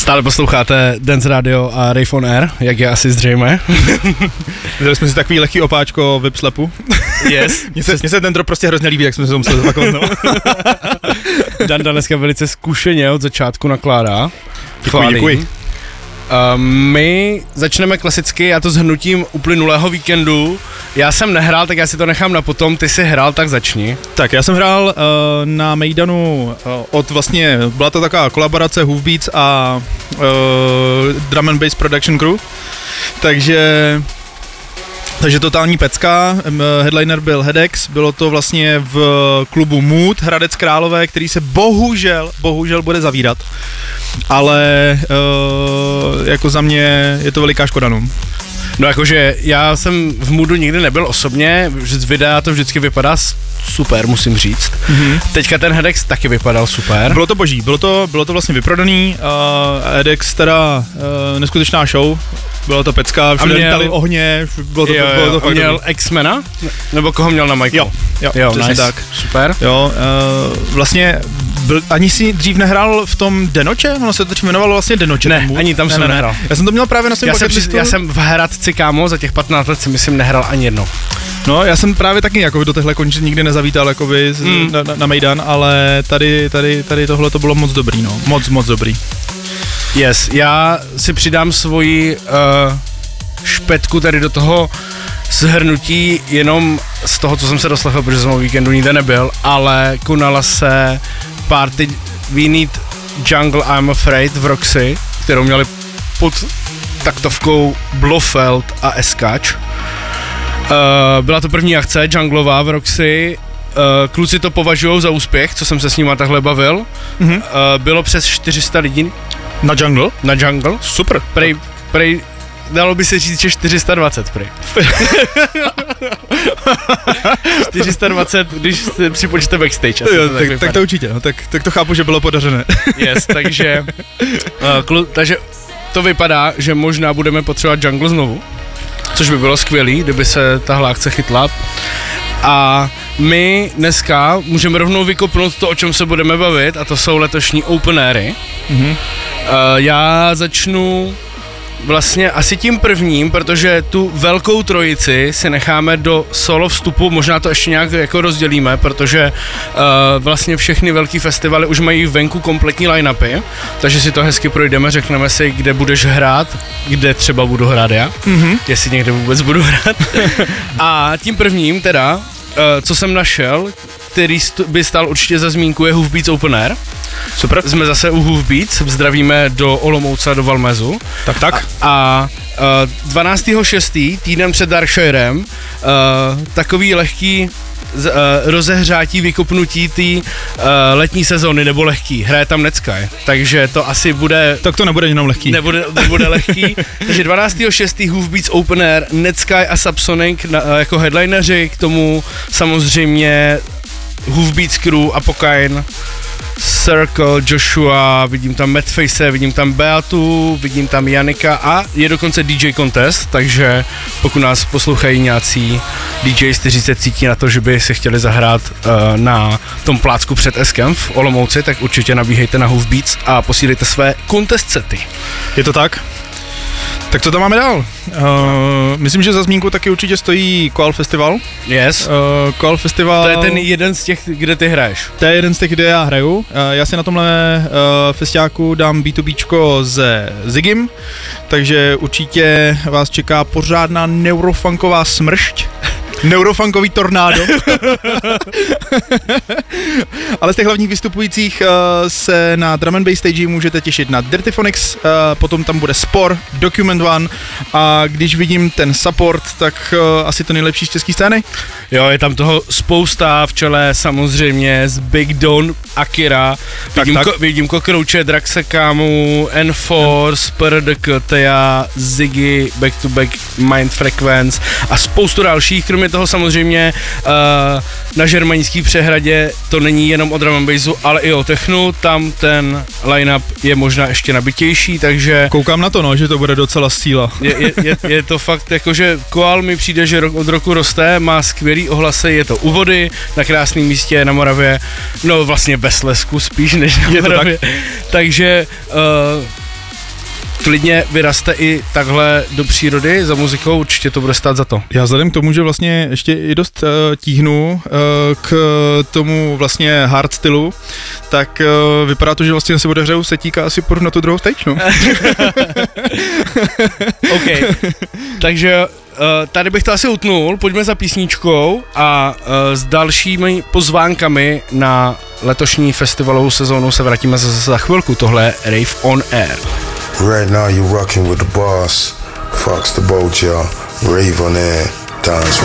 Stále posloucháte Dance Radio a Rave on Air, jak je asi zřejmé. Vzali jsme si takový lehký opáčko v slepu. Yes. Mně se ten drop prostě hrozně líbí, jak jsme se to museli zapakovat. No. Danda dneska velice zkušeně od začátku nakládá. Děkuji. My začneme klasicky, a to s hrnutím uplynulého víkendu. Já jsem nehrál, tak já si to nechám na potom, ty jsi hrál, tak začni. Tak já jsem hrál na Mejdanu byla to taková kolaborace Hoofbeats a Drum and Bass Production Crew, takže totální pecka, headliner byl Hedex, bylo to vlastně v klubu Mood, Hradec Králové, který se bohužel bude zavírat, ale jako za mě je to veliká škoda, no. No jakože já jsem v Moodu nikdy nebyl osobně, z videa to vždycky vypadá super, musím říct. Mm-hmm. Teďka ten Hedex taky vypadal super. Bylo to boží, bylo to vlastně vyprodaný, Hedex teda neskutečná show. Bylo to pecka, všude lítali ohně, bylo to fakt měl X-Mena? Nebo koho měl na Michael? Jo, nice. Tak. Super. Jo, vlastně ani si dřív nehrál v tom Denoče? Ono se to jmenovalo vlastně Denoče. Ne, ani tam jsem nehrál. Já jsem to měl právě na svém bucket. Já jsem v Hradci, kámo, za těch 15 let si myslím nehrál ani jedno. No, já jsem právě taky jako do těchto končin nikdy nezavítal jakoby na Mejdan, ale tady tohle to bylo moc dobrý, no. Moc dobrý. Yes, já si přidám svoji špetku tady do toho shrnutí jenom z toho, co jsem se doslechl, protože jsem o víkendu nikde nebyl, ale konala se party We Need Jungle I'm Afraid v Roxy, kterou měli pod taktovkou Blofeld a Escač. Byla to první akce junglová v Roxy. Kluci to považují za úspěch, co jsem se s nima takhle bavil. Mm-hmm. Bylo přes 400 lidí. Na jungle? Na jungle. Super. Prej, dalo by se říct, že 420 prej. 420, když si připočte backstage. Jo, tak to určitě, no, tak to chápu, že bylo podařené. Yes, takže to vypadá, že možná budeme potřebovat jungle znovu, což by bylo skvělý, kdyby se tahle akce chytla. A my dneska můžeme rovnou vykopnout to, o čem se budeme bavit, a to jsou letošní open airy. Mm-hmm. Já začnu vlastně asi tím prvním, protože tu velkou trojici si necháme do solo vstupu, možná to ještě nějak jako rozdělíme, protože vlastně všechny velký festivaly už mají venku kompletní line-upy, takže si to hezky projdeme, řekneme si, kde budeš hrát, kde třeba budu hrát já, jestli někde vůbec budu hrát. A tím prvním teda, co jsem našel, který by stál určitě za zmínku, je Hoofbeats Open Air. Super. Jsme zase u Hoofbeats, zdravíme do Olomouce a do Valmezu. Tak. A 12.6. týden před Darkshirem takový lehký rozehřátí, vykopnutí té letní sezóny, nebo lehký. Hraje tam Netsky, takže to asi bude... Tak to nebude jenom lehký. Nebude lehký. Takže 12.6. Hoofbeats Open Air, Netsky a Subsonic jako headlineři, k tomu samozřejmě Hoofbeats Crew, Apocalypse, Circle, Joshua, vidím tam Madface, vidím tam Beatu, vidím tam Janika a je dokonce DJ Contest, takže pokud nás poslouchají nějací DJs, kteří se cítí na to, že by se chtěli zahrát na tom plácku před Eskem v Olomouci, tak určitě nabíhejte na Hoofbeats a posílejte své contest sety. Je to tak? Tak co tam máme dál? Myslím, že za zmínku taky určitě stojí Koal Festival. Yes. Koal Festival. To je ten jeden z těch, kde ty hraješ. To je jeden z těch, kde já hraju. Já si na tomhle festiáku dám B2Bčko ze Zigim, takže určitě vás čeká pořádná neurofunková smršť. Neurofunkový tornádo. Ale z těch hlavních vystupujících se na Drum and Bass stage můžete těšit na Dirtyphonics, potom tam bude Spor, Document One a když vidím ten support, tak asi to nejlepší z české scény. Jo, je tam toho spousta, v čele samozřejmě z Big Don, Akira, vidím Cockroache, Draxekamu, Enforce, PRDK, Thea, Ziggy, Back to Back, Mind Frequence a spoustu dalších, kromě toho samozřejmě na Žermanický přehradě to není jenom o drum and bassu, ale i o technu, tam ten line-up je možná ještě nabitější, takže... Koukám na to, no, že to bude docela síla. Je to fakt, jakože Koal mi přijde, že od roku roste, má skvělý ohlasy, je to u vody, na krásném místě na Moravě, no vlastně bez lesku spíš než na Moravě, takže klidně vyraste i takhle do přírody za muzikou, určitě to bude stát za to. Já vzhledem k tomu, že vlastně ještě i dost tíhnu k tomu vlastně hard stylu, tak vypadá to, že vlastně se odehřeju setíka asi půjdu na tu druhou stage, no. OK, takže tady bych to asi utnul, pojďme za písničkou a s dalšími pozvánkami na letošní festivalovou sezónu se vrátíme zase za chvilku, tohle je Rave on Air. Right now you're rocking with the boss, Fox the Boat, y'all. Rave on Air, Dance